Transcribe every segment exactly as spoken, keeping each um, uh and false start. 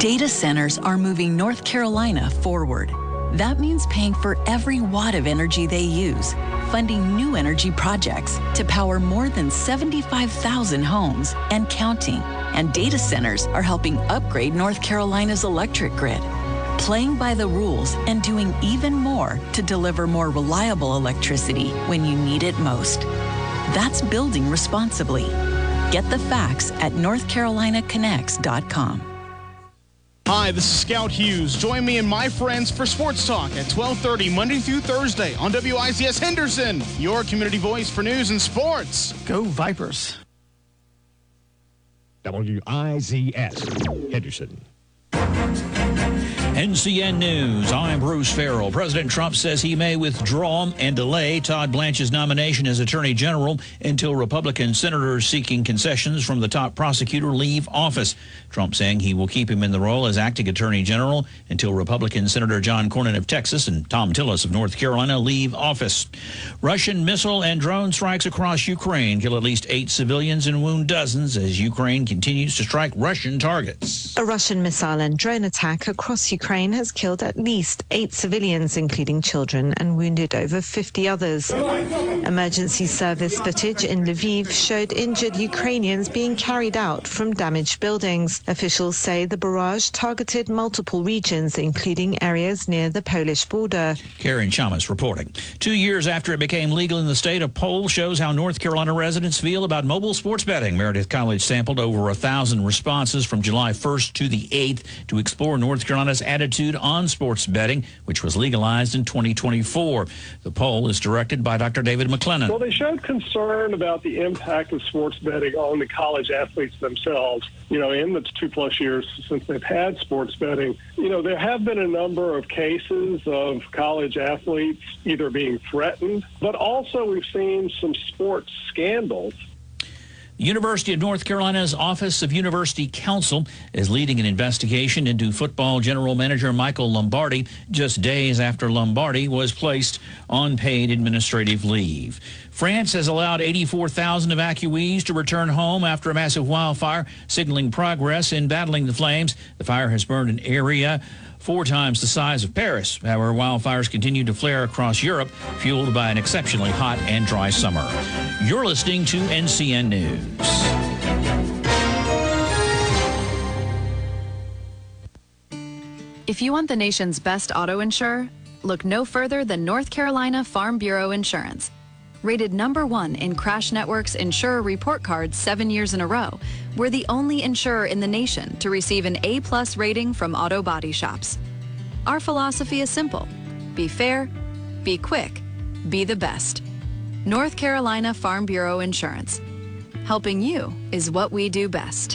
Data centers are moving North Carolina forward. That means paying for every watt of energy they use, funding new energy projects to power more than seventy-five thousand homes and counting. And data centers are helping upgrade North Carolina's electric grid, playing by the rules and doing even more to deliver more reliable electricity when you need it most. That's building responsibly. Get the facts at north carolina connects dot com. Hi, this is Scout Hughes. Join me and my friends for Sports Talk at twelve thirty Monday through Thursday on W I Z S Henderson, your community voice for news and sports. Go Vipers. W I Z S Henderson. N C N News, I'm Bruce Farrell. President Trump says he may withdraw and delay Todd Blanche's nomination as Attorney General until Republican senators seeking concessions from the top prosecutor leave office. Trump saying he will keep him in the role as acting Attorney General until Republican Senator John Cornyn of Texas and Tom Tillis of North Carolina leave office. Russian missile and drone strikes across Ukraine kill at least eight civilians and wound dozens as Ukraine continues to strike Russian targets. A Russian missile and drone attack across Ukraine has killed at least eight civilians, including children, and wounded over fifty others. Emergency service footage in Lviv showed injured Ukrainians being carried out from damaged buildings. Officials say the barrage targeted multiple regions, including areas near the Polish border. Karen Chamas reporting. Two years after it became legal in the state, a poll shows how North Carolina residents feel about mobile sports betting. Meredith College sampled over a thousand responses from July first to the eighth to explore North Carolina's attitude on sports betting, which was legalized in twenty twenty-four. The poll is directed by Doctor David McLennan. Well, they showed concern about the impact of sports betting on the college athletes themselves. You know, in the two-plus years since they've had sports betting, you know, there have been a number of cases of college athletes either being threatened, but also we've seen some sports scandals. The University of North Carolina's Office of University Counsel is leading an investigation into football general manager Michael Lombardi just days after Lombardi was placed on paid administrative leave. France has allowed eighty-four thousand evacuees to return home after a massive wildfire, signaling progress in battling the flames. The fire has burned an area four times the size of Paris. However, wildfires continue to flare across Europe, fueled by an exceptionally hot and dry summer. You're listening to N C N News. If you want the nation's best auto insurer, look no further than North Carolina Farm Bureau Insurance. Rated number one in Crash Network's Insurer Report Card seven years in a row, we're the only insurer in the nation to receive an A plus rating from auto body shops. Our philosophy is simple. Be fair, be quick, be the best. North Carolina Farm Bureau Insurance. Helping you is what we do best.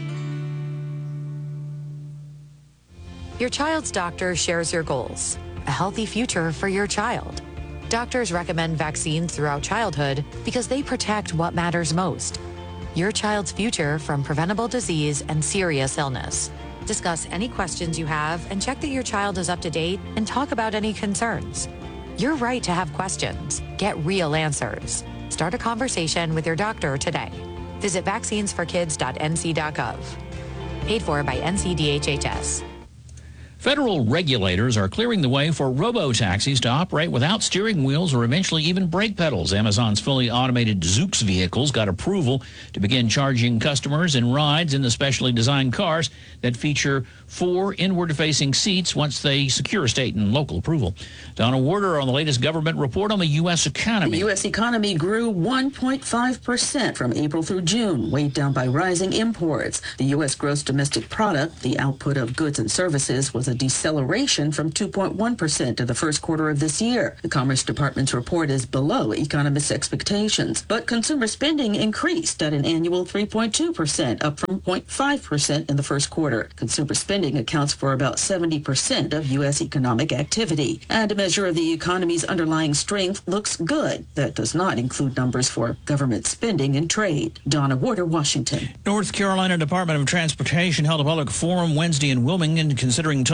Your child's doctor shares your goals. A healthy future for your child. Doctors recommend vaccines throughout childhood because they protect what matters most. Your child's future from preventable disease and serious illness. Discuss any questions you have and check that your child is up to date and talk about any concerns. You're right to have questions. Get real answers. Start a conversation with your doctor today. Visit vaccines for kids dot n c dot gov. Paid for by N C D H H S. Federal regulators are clearing the way for robo-taxis to operate without steering wheels or eventually even brake pedals. Amazon's fully automated Zoox vehicles got approval to begin charging customers in rides in the specially designed cars that feature four inward-facing seats once they secure state and local approval. Donna Warder on the latest government report on the U S economy. The U S economy grew one point five percent from April through June, weighed down by rising imports. The U S gross domestic product, the output of goods and services, was a deceleration from two point one percent in the first quarter of this year. The Commerce Department's report is below economists' expectations, but consumer spending increased at an annual three point two percent, up from zero point five percent in the first quarter. Consumer spending accounts for about seventy percent of U S economic activity, and a measure of the economy's underlying strength looks good. That does not include numbers for government spending and trade. Donna Warder, Washington. North Carolina Department of Transportation held a public forum Wednesday in Wilmington considering toll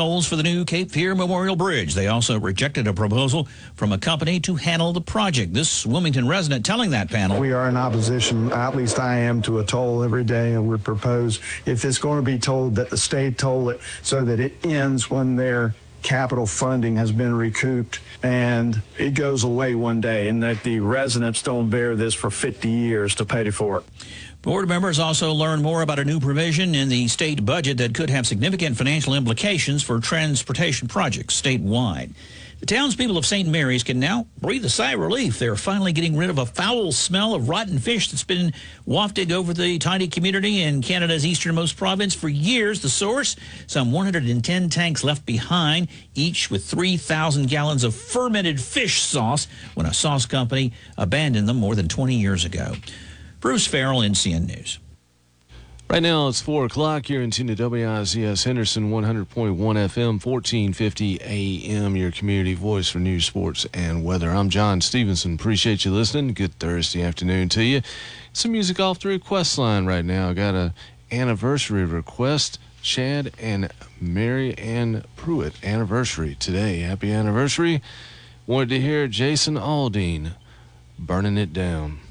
tolls for the new Cape Fear Memorial Bridge. They also rejected a proposal from a company to handle the project. This Wilmington resident telling that panel, we are in opposition, at least I am, to a toll every day, and would propose, if it's going to be tolled, that the state toll it so that it ends when their capital funding has been recouped and it goes away one day, and that the residents don't bear this for fifty years to pay for it. Board members also learned more about a new provision in the state budget that could have significant financial implications for transportation projects statewide. The townspeople of Saint Mary's can now breathe a sigh of relief. They're finally getting rid of a foul smell of rotten fish that's been wafted over the tiny community in Canada's easternmost province for years. The source, some one hundred ten tanks left behind, each with three thousand gallons of fermented fish sauce when a sauce company abandoned them more than twenty years ago. Bruce Farrell, N C N News. Right now it's four o'clock. You're in tune to W I Z S Henderson, one hundred point one F M, fourteen fifty A M, your community voice for news, sports, and weather. I'm John Stevenson. Appreciate you listening. Good Thursday afternoon to you. Some music off the request line right now. Got a anniversary request. Chad and Mary Ann Pruitt, anniversary today. Happy anniversary. Wanted to hear Jason Aldean, Burning It Down.